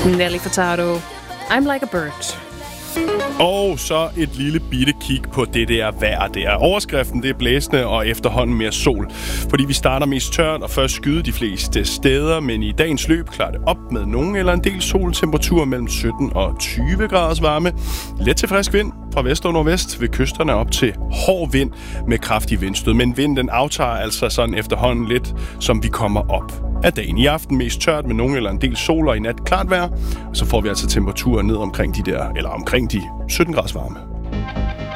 Nelly Furtado, I'm Like a Bird. Og så et lille bitte kig på det der vejr der. Overskriften det er blæsende og efterhånden mere sol. Fordi vi starter mest tørt og først skyde de fleste steder, men i dagens løb klarer det op med nogen eller en del sol. Temperatur mellem 17 og 20 graders varme. Let til frisk vind fra vest og nordvest ved kysterne op til hård vind med kraftig vindstød. Men vinden den aftager altså sådan efterhånden lidt, som vi kommer op af dagen. I aften mest tørt med nogen eller en del sol og i nat klart vejr. Så får vi altså temperaturer ned omkring de 17 graders varme.